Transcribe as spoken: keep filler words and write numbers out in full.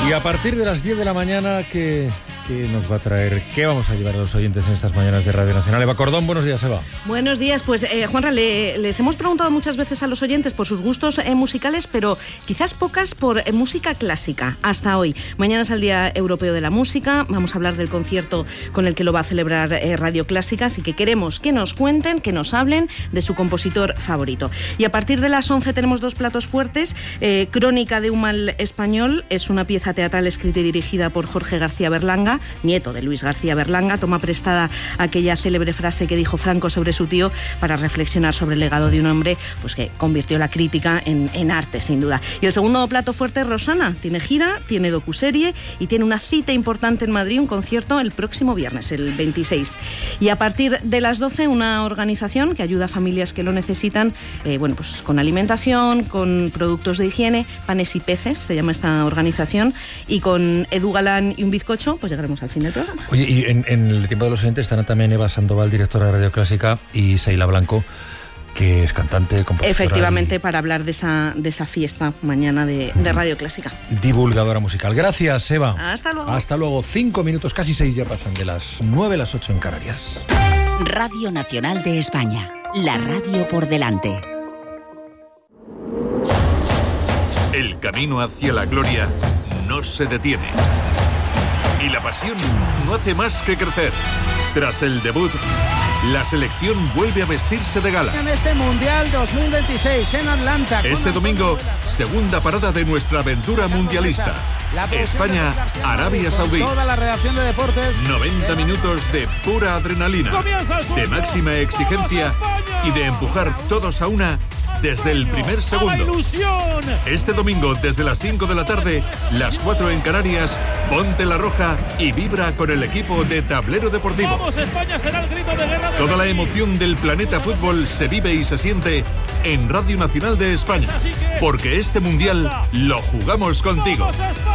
Y a partir de las diez de la mañana, ¿qué, qué nos va a traer? ¿Qué vamos a llevar a los oyentes en estas mañanas de Radio Nacional? Eva Cordón, buenos días, Eva. Buenos días. Pues, eh, Juanra, le, les hemos preguntado muchas veces a los oyentes por sus gustos eh, musicales, pero quizás pocas por eh, música clásica, hasta hoy. Mañana es el Día Europeo de la Música. Vamos a hablar del concierto con el que lo va a celebrar eh, Radio Clásica, así que queremos que nos cuenten, que nos hablen de su compositor favorito. Y a partir de las once tenemos dos platos fuertes. Eh, Crónica de un mal español es una pieza teatral escrita y dirigida por Jorge García Berlanga, nieto de Luis García Berlanga. Toma prestada aquella célebre frase que dijo Franco sobre su tío para reflexionar sobre el legado de un hombre pues que convirtió la crítica en, en arte, sin duda. Y el segundo plato fuerte es Rosana. Tiene gira, tiene docuserie y tiene una cita importante en Madrid, un concierto el próximo viernes, el veintiséis. Y a partir de las doce, una organización que ayuda a familias que lo necesitan, eh, bueno, pues con alimentación, con productos de higiene, Panes y Peces, se llama esta organización, y con Edu Galán y un bizcocho, pues llegaremos al fin del programa. Oye, y en, en el tiempo de los oyentes estará también Eva Sandoval, directora de Radio Clásica, y Seila Blanco, que es cantante, compositora. Efectivamente, y... para hablar de esa, de esa fiesta mañana de, de Radio Clásica. Divulgadora musical. Gracias, Eva. Hasta luego. Hasta luego. Cinco minutos, casi seis ya pasan de las nueve, las ocho en Canarias. Radio Nacional de España. La radio por delante. El camino hacia la gloria no se detiene. Y la pasión no hace más que crecer. Tras el debut, la selección vuelve a vestirse de gala. En este Mundial dos mil veintiséis en Atlanta. Este domingo, segunda parada de nuestra aventura mundialista. España, Arabia Saudí. Toda la redacción de deportes. noventa minutos de pura adrenalina, de máxima exigencia y de empujar todos a una desde el primer segundo. Este domingo, desde las cinco de la tarde, las cuatro en Canarias, ponte la roja y vibra con el equipo de Tablero Deportivo. Vamos, España será el grito de guerra de Toda la emoción del planeta fútbol se vive y se siente en Radio Nacional de España, porque este mundial lo jugamos contigo.